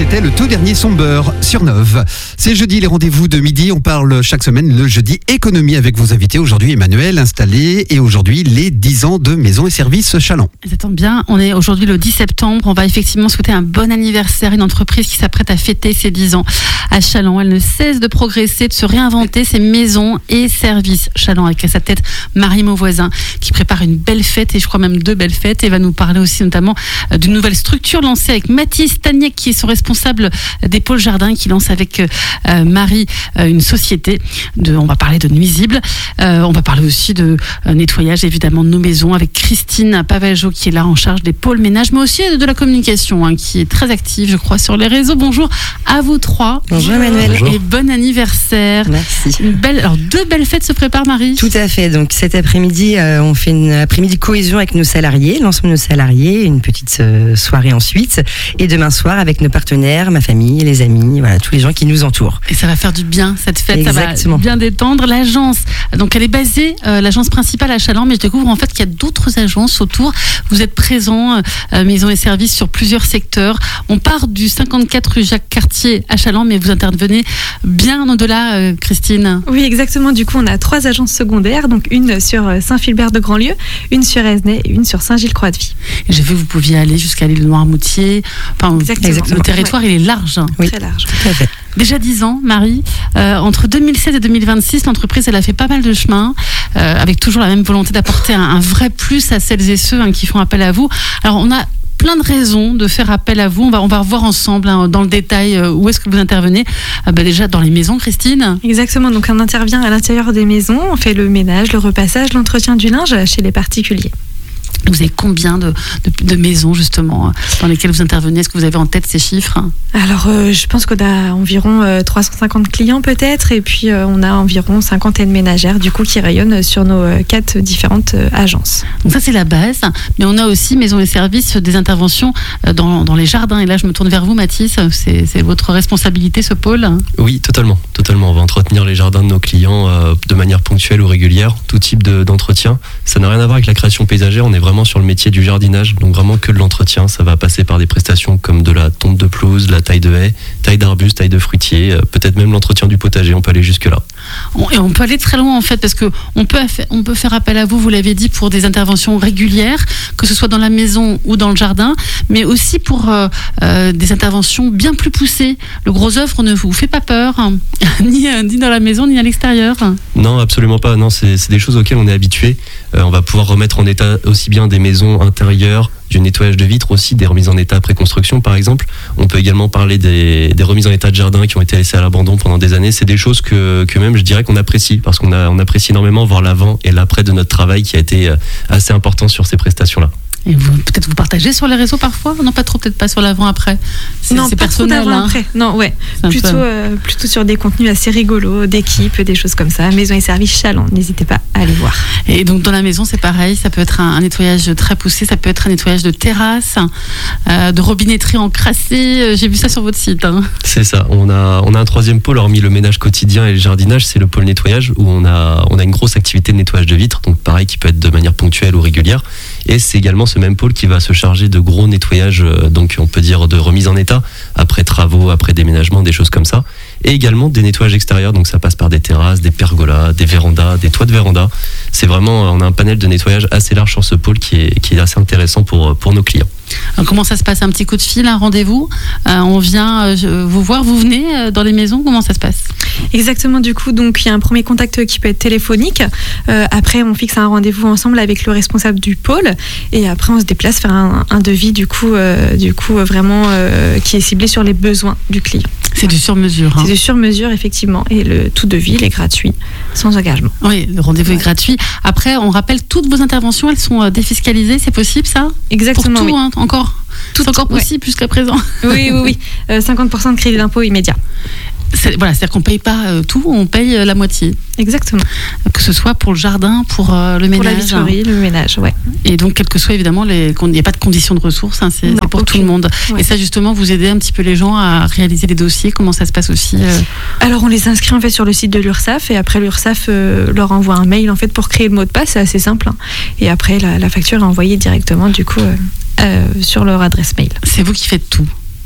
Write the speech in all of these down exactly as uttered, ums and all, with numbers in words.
c'était le tout dernier Somber sur Neuve. C'est jeudi, les rendez-vous de midi. On parle chaque semaine le jeudi économie avec vos invités. Aujourd'hui, Emmanuel installé et aujourd'hui, les dix ans de Maison et Services Chaland. Ça tombe bien, on est aujourd'hui le dix septembre. On va effectivement souhaiter un bon anniversaire. Une entreprise qui s'apprête à fêter ses dix ans à Chaland. Elle ne cesse de progresser, de se réinventer. Ses Maisons et Services Chaland, avec à sa tête Marie Mauvoisin, qui prépare une belle fête et je crois même deux belles fêtes. Et va nous parler aussi notamment d'une nouvelle structure lancée avec Mathis Taniek, qui est son responsable des pôles jardins, qui lance avec euh, Marie euh, une société. De, on va parler de nuisibles. Euh, on va parler aussi de euh, nettoyage évidemment de nos maisons avec Christine Pavageau, qui est là en charge des pôles ménage, mais aussi de la communication, hein, qui est très active, je crois, sur les réseaux. Bonjour à vous trois. Bonjour Emmanuel. Bonjour. Et bon anniversaire. Merci. Une belle, alors deux belles fêtes se préparent, Marie. Tout à fait. Donc cet après-midi, euh, on fait une après-midi cohésion avec nos salariés, lancement de nos salariés, une petite euh, soirée ensuite, et demain soir avec nos partenaires, ma famille, les amis, voilà, tous les gens qui nous entourent. Et ça va faire du bien cette fête. Exactement. Ça va bien détendre. L'agence, donc elle est basée, euh, l'agence principale à Chaland, mais je découvre en fait qu'il y a d'autres agences autour. Vous êtes présents, euh, Maisons et Services, sur plusieurs secteurs. On part du cinquante-quatre rue Jacques Cartier à Chaland, mais vous intervenez bien au-delà, euh, Christine. Oui, exactement. Du coup, on a trois agences secondaires, donc une sur Saint-Philbert de Grandlieu, une sur Esnay et une sur Saint-Gilles-Croix-de-Vie. Et j'ai vu que vous pouviez aller jusqu'à l'île Noirmoutier. Enfin, Exactement. Le territoire, ouais. Il est large. Oui, très large. Tout à fait. Déjà dix ans, Marie. Euh, entre deux mille seize et deux mille vingt-six, l'entreprise, elle a fait pas mal de chemin, euh, avec toujours la même volonté d'apporter un, un vrai plus à celles et ceux hein, qui font appel à vous. Alors, on a plein de raisons de faire appel à vous. On va, on va revoir ensemble hein, dans le détail euh, où est-ce que vous intervenez. Euh, bah déjà dans les maisons, Christine. Exactement. Donc, on intervient à l'intérieur des maisons. On fait le ménage, le repassage, l'entretien du linge chez les particuliers. Vous avez combien de, de, de maisons justement dans lesquelles vous intervenez? Est-ce que vous avez en tête ces chiffres? Alors, euh, je pense qu'on a environ euh, trois cent cinquante clients peut-être, et puis euh, on a environ cinquantaine ménagères du coup qui rayonnent sur nos euh, quatre différentes euh, agences. Donc ça c'est la base, mais on a aussi Maisons et Services des interventions dans, dans les jardins. Et là je me tourne vers vous, Mathis. C'est, c'est votre responsabilité ce pôle? Oui, totalement, totalement. On va entretenir les jardins de nos clients euh, de manière ponctuelle ou régulière, tout type de, d'entretien. Ça n'a rien à voir avec la création paysagère. On est vraiment sur le métier du jardinage, donc vraiment que de l'entretien. Ça va passer par des prestations comme de la tonte de pelouse, de la taille de haies, taille d'arbustes, taille de fruitiers, peut-être même l'entretien du potager. On peut aller jusque là. Et on peut aller très loin en fait, parce que on peut, on peut faire appel à vous, vous l'avez dit, pour des interventions régulières, que ce soit dans la maison ou dans le jardin, mais aussi pour euh, euh, des interventions bien plus poussées. Le gros œuvre ne vous fait pas peur, hein, ni, ni dans la maison ni à l'extérieur. Non, absolument pas. Non, c'est, c'est des choses auxquelles on est habitué. Euh, on va pouvoir remettre en état aussi bien des maisons intérieures, du nettoyage de vitres aussi, des remises en état après construction par exemple. On peut également parler des, des remises en état de jardin qui ont été laissées à l'abandon pendant des années. C'est des choses que, que même je dirais qu'on apprécie, parce qu'on a, on apprécie énormément voir l'avant et l'après de notre travail qui a été assez important sur ces prestations-là. Et vous, peut-être vous partagez sur les réseaux parfois? Non, pas trop, peut-être pas sur l'avant après. C'est, non, c'est pas personnel. Trop d'avant hein. après. Non, ouais. Plutôt, euh, plutôt sur des contenus assez rigolos, d'équipe, des choses comme ça. Maison et Services Chaland, n'hésitez pas à aller voir. Et donc dans la maison, c'est pareil. Ça peut être un, un nettoyage très poussé, ça peut être un nettoyage de terrasse, euh, de robinetterie encrassée. J'ai vu ça sur votre site. Hein. C'est ça. On a, on a un troisième pôle, hormis le ménage quotidien et le jardinage, c'est le pôle nettoyage, où on a, on a une grosse activité de nettoyage de vitres, donc pareil, qui peut être de manière ponctuelle ou régulière. Et c'est également ce même pôle qui va se charger de gros nettoyages, donc on peut dire de remise en état, après travaux, après déménagement, des choses comme ça. Et également des nettoyages extérieurs, donc ça passe par des terrasses, des pergolas, des vérandas, des toits de véranda. C'est vraiment, on a un panel de nettoyage assez large sur ce pôle qui est, qui est assez intéressant pour, pour nos clients. Alors, comment ça se passe? Un petit coup de fil, un rendez-vous, euh, on vient euh, vous voir, vous venez euh, dans les maisons, comment ça se passe? Exactement, du coup, donc il y a un premier contact qui peut être téléphonique. Euh, après, on fixe un rendez-vous ensemble avec le responsable du pôle, et après on se déplace faire un, un devis du coup, euh, du coup vraiment euh, qui est ciblé sur les besoins du client. C'est du sur-mesure. Hein. C'est du sur-mesure, effectivement, et le tout devis, il est gratuit, sans engagement. Oui, le rendez-vous ouais. est gratuit. Après, on rappelle, toutes vos interventions, elles sont défiscalisées, c'est possible ça? Exactement. Pour tout, oui. hein, encore. Tout, c'est encore possible ouais. jusqu'à présent. Oui, oui, oui. Euh, cinquante pour cent de crédit d'impôt immédiat. C'est, voilà, c'est-à-dire qu'on ne paye pas euh, tout, on paye euh, la moitié. Exactement. Que ce soit pour le jardin, pour euh, le pour ménage. Pour la vitrerie, hein. Le ménage, ouais. Et donc, quel que soit évidemment, il n'y a pas de conditions de ressources, hein, c'est, non, c'est pour aucune. Tout le monde. Ouais. Et ça, justement, vous aidez un petit peu les gens à réaliser les dossiers. Comment ça se passe aussi euh... Alors, on les inscrit en fait sur le site de l'URSSAF, et après l'URSSAF euh, leur envoie un mail en fait pour créer le mot de passe. C'est assez simple. Hein. Et après, la, la facture est envoyée directement du coup euh, euh, sur leur adresse mail. C'est vous qui faites tout.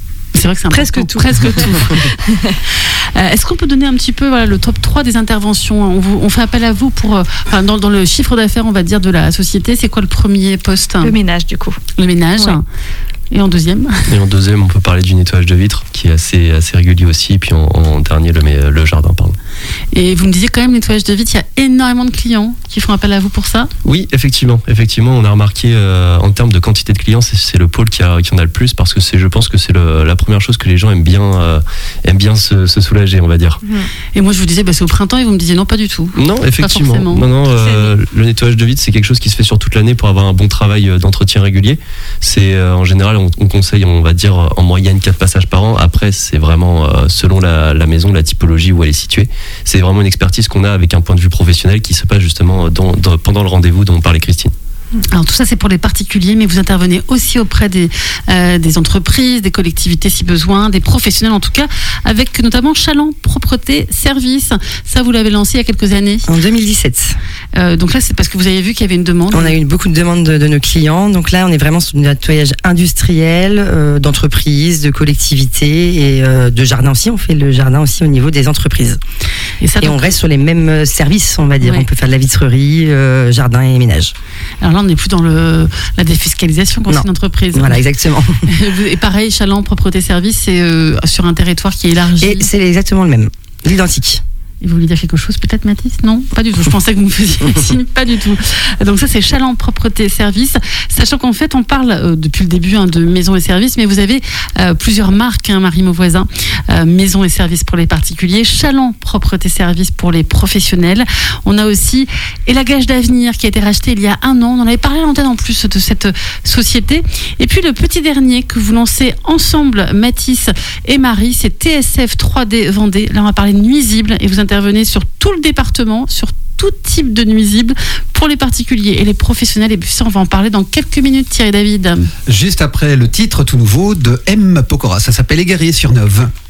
c'est vrai que c'est Presque important. tout. Presque tout. Euh, Est-ce qu'on peut donner un petit peu voilà, le top trois des interventions? on, vous, on fait appel à vous pour, euh, enfin, dans, dans le chiffre d'affaires, on va dire, de la société. C'est quoi le premier poste? Le ménage, du coup. Le ménage. Ouais. Et en deuxième? Et en deuxième, on peut parler du nettoyage de vitres, qui est assez, assez régulier aussi. Et puis en, en dernier, le, mais, le jardin, pardon. Et vous me disiez quand même, nettoyage de vitres, il y a énormément de clients qui font appel à vous pour ça? Oui, effectivement. Effectivement, on a remarqué euh, en termes de quantité de clients, c'est, c'est le pôle qui, a, qui en a le plus parce que c'est, je pense que c'est le, la première chose que les gens aiment bien, euh, aiment bien se, se soulager, on va dire. Et moi, je vous disais, bah, c'est au printemps, et vous me disiez non, pas du tout. Non, effectivement. forcément. Non, non. Euh, le nettoyage de vitres, c'est quelque chose qui se fait sur toute l'année pour avoir un bon travail d'entretien régulier. C'est euh, en général, on, on conseille, on va dire en moyenne quatre passages par an. Après, c'est vraiment euh, selon la, la maison, la typologie où elle est située. C'est vraiment une expertise qu'on a avec un point de vue professionnel qui se passe justement dans, dans, pendant le rendez-vous dont parlait Christine. Alors tout ça c'est pour les particuliers, mais vous intervenez aussi auprès des, euh, des entreprises, des collectivités si besoin, des professionnels en tout cas, avec notamment Chaland Propreté Service. Ça vous l'avez lancé il y a quelques années. En deux mille dix-sept. Euh, donc là c'est parce que vous avez vu qu'il y avait une demande. On a eu beaucoup de demandes de, de nos clients. Donc là, on est vraiment sur du nettoyage industriel, euh, d'entreprises, de collectivités et euh, de jardin aussi. On fait le jardin aussi au niveau des entreprises. Et, ça, Et donc, on reste sur les mêmes services, on va dire. Ouais. On peut faire de la vitrerie, euh, jardin et ménage. alors là on n'est plus dans le, la défiscalisation quand Non. c'est une entreprise. Voilà, exactement. Et pareil, Chaland Propreté Service, c'est euh, sur un territoire qui est élargi. Et c'est exactement le même, l'identique. Et vous voulez dire quelque chose peut-être, Mathis? Non, pas du tout. Je pensais que vous me faisiez signe, pas du tout. Donc ça, c'est Chaland Propreté Service. Sachant qu'en fait, on parle euh, depuis le début hein, de maisons et services, mais vous avez euh, plusieurs marques, hein, Marie Mauvoisin. Euh, maisons et services pour les particuliers, Chaland Propreté Service pour les professionnels. On a aussi Élagage d'Avenir qui a été racheté il y a un an. On en avait parlé à l'antenne en plus de cette société. Et puis le petit dernier que vous lancez ensemble, Mathis et Marie, c'est T S F trois D Vendée. Là, on va parler de nuisibles et vous intervenez sur tout le département, sur tout type de nuisibles pour les particuliers et les professionnels. Et puis ça, on va en parler dans quelques minutes, Thierry David. Juste après le titre tout nouveau de M. Pokora. Ça s'appelle Égaré sur Neuve.